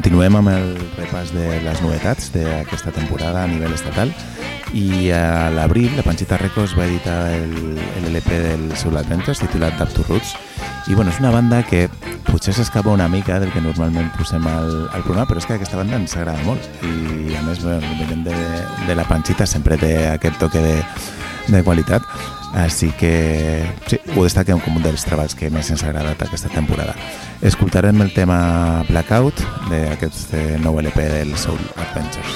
Continuem amb el repàs de les novetats d'aquesta temporada a nivell estatal i a l'abril la Panchita Records va editar l'LP del Soul Adventures titulat Up to Roots i bueno, és una banda que potser s'escapa una mica del que normalment posem al programa, però és que aquesta banda ens agrada molt i a més veient de la Panchita sempre té aquest toque de qualitat, així que sí, ho destaquem com un dels treballs que més ens ha agradat aquesta temporada. Escoltarem el tema Blackout d'aquest nou LP del Soul Adventures.